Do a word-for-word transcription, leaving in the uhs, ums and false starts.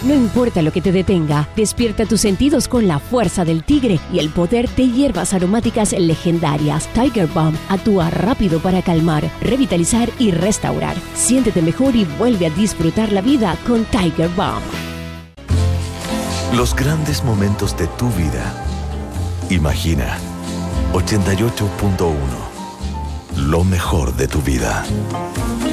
No importa lo que te detenga, despierta tus sentidos con la fuerza del tigre y el poder de hierbas aromáticas legendarias. Tiger Balm actúa rápido para calmar, revitalizar y restaurar. Siéntete mejor y vuelve a disfrutar la vida con Tiger Balm. Los grandes momentos de tu vida. Imagina. ochenta y ocho punto uno. Lo mejor de tu vida.